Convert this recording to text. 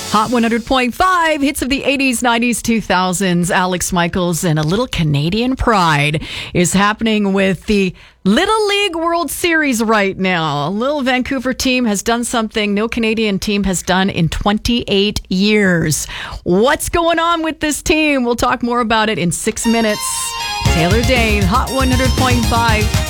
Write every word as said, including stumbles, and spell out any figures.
Hot one hundred point five, hits of the eighties, nineties, two thousands. Alex Michaels and a little Canadian pride is happening with the Little League World Series right now. A little Vancouver team has done something no Canadian team has done in twenty-eight years. What's going on with this team? We'll talk more about it in six minutes. Taylor Dayne, Hot one hundred point five.